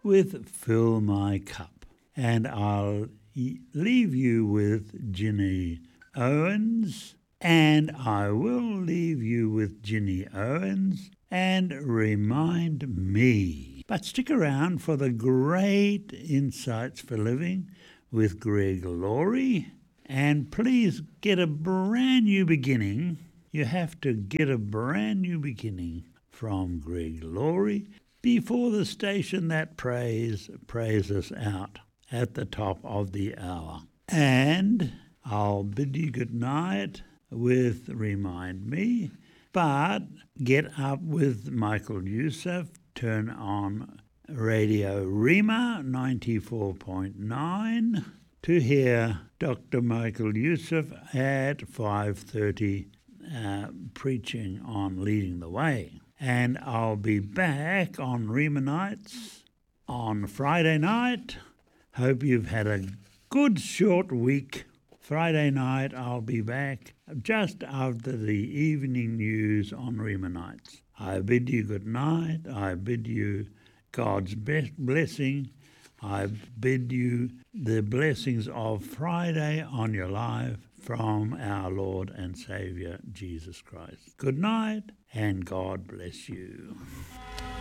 with Fill My Cup. And I'll leave you with Ginny Owens, and I will leave you with Ginny Owens and Remind Me. But stick around for the great Insights for Living with Greg Laurie, and please get a brand new beginning. You have to get a brand new beginning from Greg Laurie before the station that prays us out at the top of the hour. And I'll bid you good night with Remind Me, but get up with Michael Youssef. Turn on Radio Rima 94.9 to hear Dr. Michael Youssef at 5:30 preaching on Leading the Way. And I'll be back on Rima Nights on Friday night. Hope you've had a good short week. Friday night I'll be back just after the evening news on Rima Nights. I bid you good night. I bid you God's best blessing. I bid you the blessings of Friday on your life from our Lord and Saviour Jesus Christ. Good night, and God bless you.